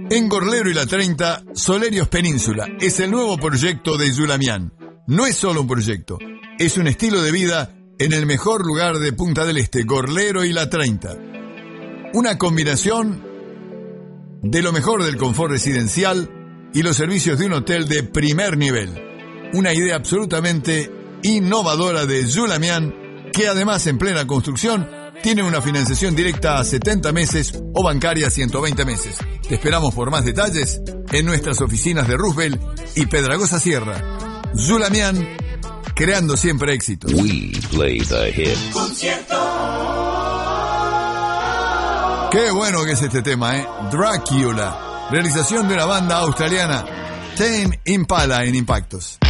En Gorlero y la 30, Solerios Península es el nuevo proyecto de Zulamián. No es solo un proyecto, es un estilo de vida en el mejor lugar de Punta del Este, Gorlero y la 30. Una combinación de lo mejor del confort residencial y los servicios de un hotel de primer nivel. Una idea absolutamente innovadora de Zulamián, que además en plena construcción tiene una financiación directa a 70 meses o bancaria a 120 meses. Te esperamos por más detalles en nuestras oficinas de Roosevelt y Pedragosa Sierra. Zulamián, creando siempre éxitos. We play the hits. Qué bueno que es este tema, Drácula, realización de una banda australiana, Tame Impala en Impactos.